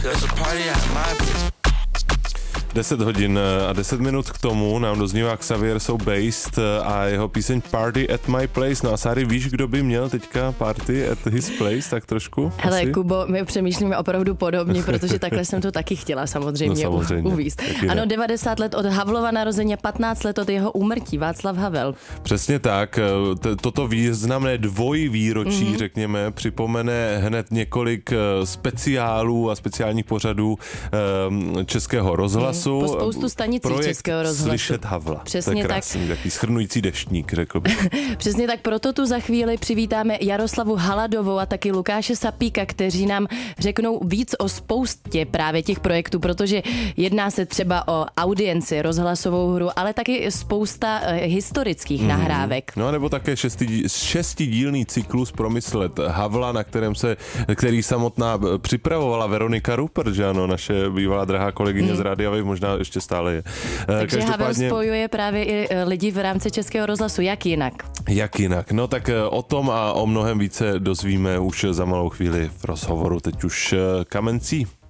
10 hodin a 10 minut k tomu nám doznívá Xavier So Based a jeho píseň Party at My Place. No a Sáry, víš, kdo by měl teďka party at his place, tak trošku? Hele, asi? Kubo, my přemýšlíme opravdu podobně, protože takhle jsem to taky chtěla samozřejmě, uvízt. Ano, 90 let od Havlova narození, 15 let od jeho úmrtí, Václav Havel. Přesně tak, toto významné dvojvýročí, řekněme, připomene hned několik speciálů a speciálních pořadů Českého rozhlasu. Po spoustu stanicí Českého rozhlasu. Slyšet Havla. Přesně to je krásný, tak. Taký shrnující deštník, řekl bych. Přesně tak, proto tu za chvíli přivítáme Jaroslavu Haladovou a taky Lukáše Sapíka, kteří nám řeknou víc o spoustě právě těch projektů, protože jedná se třeba o audienci, rozhlasovou hru, ale taky spousta historických nahrávek. No nebo také šestidílný cyklus Promyslet Havla, který samotná připravovala Veronika Rupert, že ano, naše bývalá drahá kolegyně z Rádia Wave, možná ještě stále je. Takže Havel spojuje právě i lidi v rámci Českého rozhlasu. Jak jinak? Jak jinak? No tak o tom a o mnohem více dozvíme už za malou chvíli v rozhovoru. Teď už Kamencí.